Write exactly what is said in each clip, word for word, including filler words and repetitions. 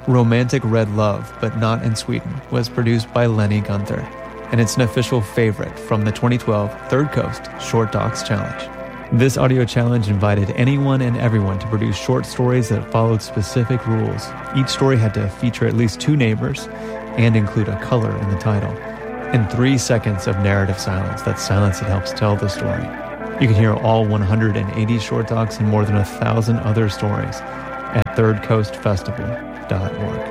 Romantic Red Love, But Not in Sweden was produced by Lenny Gunther, and it's an official favorite from the twenty twelve Third Coast Short Docs Challenge. This audio challenge invited anyone and everyone to produce short stories that followed specific rules. Each story had to feature at least two neighbors and include a color in the title, and three seconds of narrative silence. That's silence that helps tell the story. You can hear all one hundred eighty short docs and more than a thousand other stories at third coast festival dot org.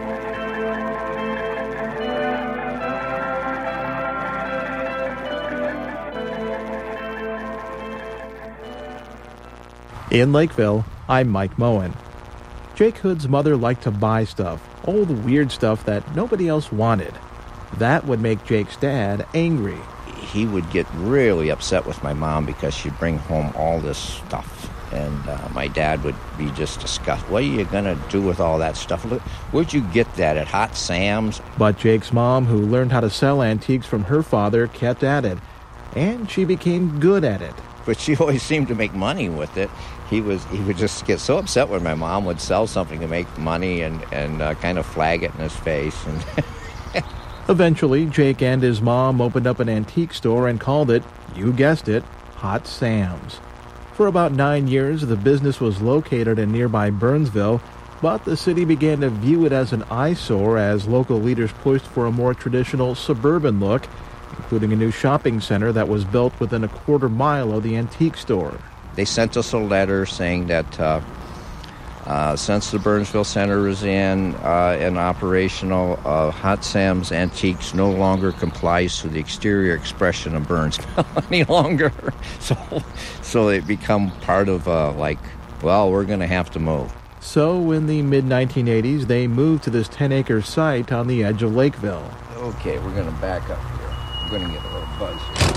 In Lakeville, I'm Mike Moen. Jake Hood's mother liked to buy stuff, all the weird stuff that nobody else wanted. That would make Jake's dad angry. He would get really upset with my mom because she'd bring home all this stuff. And uh, my dad would be just disgusted. What are you going to do with all that stuff? Look, where'd you get that? At Hot Sam's? But Jake's mom, who learned how to sell antiques from her father, kept at it. And she became good at it. But she always seemed to make money with it. He was he would just get so upset when my mom would sell something to make money and, and uh, kind of flag it in his face. And Eventually, Jake and his mom opened up an antique store and called it, you guessed it, Hot Sam's. For about nine years, the business was located in nearby Burnsville, but the city began to view it as an eyesore as local leaders pushed for a more traditional suburban look, including a new shopping center that was built within a quarter mile of the antique store. They sent us a letter saying that uh, uh, since the Burnsville Center is in uh, and operational, uh, Hot Sam's Antiques no longer complies to the exterior expression of Burnsville any longer. So, so they become part of uh, like, well, we're going to have to move. So in the mid nineteen eighties, they moved to this ten-acre site on the edge of Lakeville. Okay, we're going to back up here. I'm going to get a little buzz here.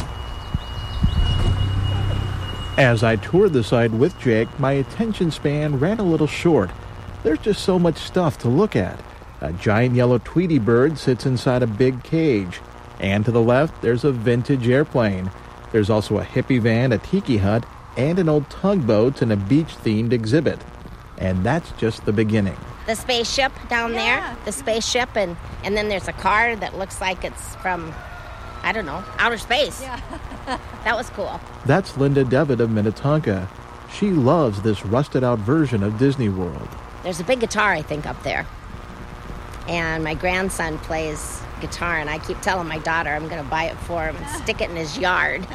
As I toured the site with Jake, my attention span ran a little short. There's just so much stuff to look at. A giant yellow Tweety bird sits inside a big cage. And to the left, there's a vintage airplane. There's also a hippie van, a tiki hut, and an old tugboat and a beach-themed exhibit. And that's just the beginning. The spaceship down Yeah. there, the spaceship, and, and then there's a car that looks like it's from, I don't know, outer space. Yeah. That was cool. That's Linda Devitt of Minnetonka. She loves this rusted-out version of Disney World. There's a big guitar, I think, up there. And my grandson plays guitar, and I keep telling my daughter I'm going to buy it for him and stick it in his yard.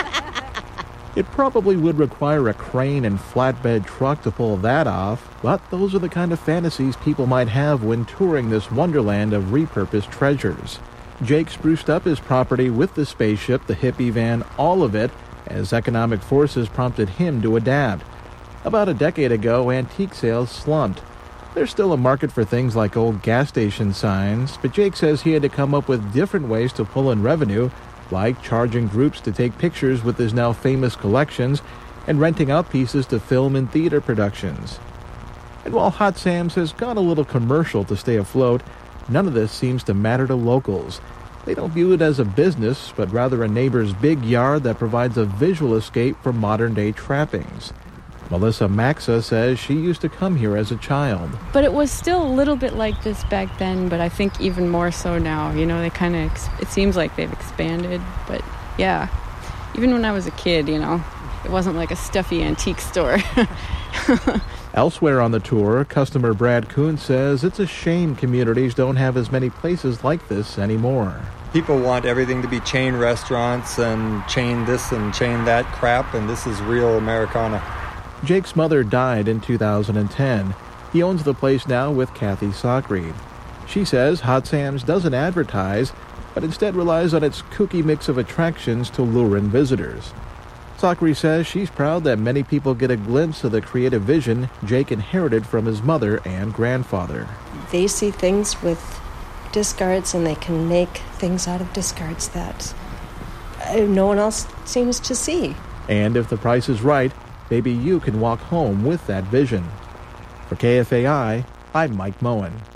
It probably would require a crane and flatbed truck to pull that off, but those are the kind of fantasies people might have when touring this wonderland of repurposed treasures. Jake spruced up his property with the spaceship, the hippie van, all of it, as economic forces prompted him to adapt. About a decade ago, antique sales slumped. There's still a market for things like old gas station signs, but Jake says he had to come up with different ways to pull in revenue, like charging groups to take pictures with his now famous collections and renting out pieces to film and theater productions. And while Hot Sam's has gone a little commercial to stay afloat, none of this seems to matter to locals. They don't view it as a business, but rather a neighbor's big yard that provides a visual escape from modern-day trappings. Melissa Maxa says she used to come here as a child. But it was still a little bit like this back then, but I think even more so now. You know, they kind of, ex- it seems like they've expanded, but yeah. Even when I was a kid, you know, it wasn't like a stuffy antique store. Elsewhere on the tour, customer Brad Kuhn says it's a shame communities don't have as many places like this anymore. People want everything to be chain restaurants and chain this and chain that crap, and this is real Americana. Jake's mother died in two thousand ten. He owns the place now with Kathy Sockreed. She says Hot Sam's doesn't advertise, but instead relies on its kooky mix of attractions to lure in visitors. Sockreed says she's proud that many people get a glimpse of the creative vision Jake inherited from his mother and grandfather. They see things with discards, and they can make things out of discards that uh, no one else seems to see. And if the price is right, maybe you can walk home with that vision. For K F A I, I'm Mike Moen.